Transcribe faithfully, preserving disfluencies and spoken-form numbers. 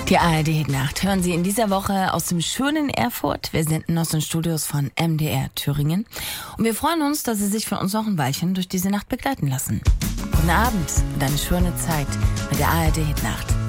Die A R D-Nacht hören Sie in dieser Woche aus dem schönen Erfurt. Wir senden aus den Studios von M D R Thüringen. Und wir freuen uns, dass Sie sich von uns noch ein Weilchen durch diese Nacht begleiten lassen. Guten Abend und eine schöne Zeit mit der A R D-Nacht.